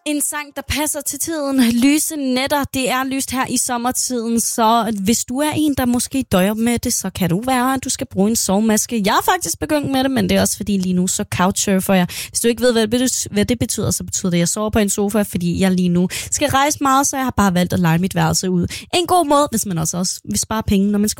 En sang, der passer til tiden. Lyse nætter, det er lyst her i sommertiden, så hvis du er en, der måske døjer med det, så kan du være, at du skal bruge en sovemaske. Jeg har faktisk begyndt med det, men det er også fordi lige nu så couchsurfer jeg. Hvis du ikke ved, hvad det betyder, så betyder det, at jeg sover på en sofa, fordi jeg lige nu skal rejse meget, så jeg har bare valgt at leje mit værelse ud. En god måde, hvis man også vil spare penge, når man skal